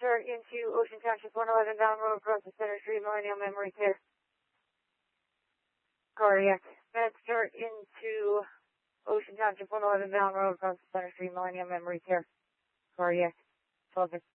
start into Ocean Township 111 Down Road across the Center Street, Millennium Memory Care. Cardiac. Med start into Ocean Township 111 Down Road across the Center Street, Millennium Memory Care. Cardiac. 12